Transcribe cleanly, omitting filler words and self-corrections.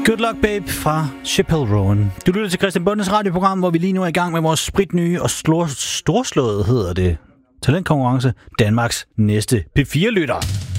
Good Luck Babe fra Chappelle Rowan. Du lytter til Christian Bondes radioprogram, hvor vi lige nu er i gang med vores spritnye og storslåede, hedder det, talentkonkurrence, Danmarks næste P4-lytter.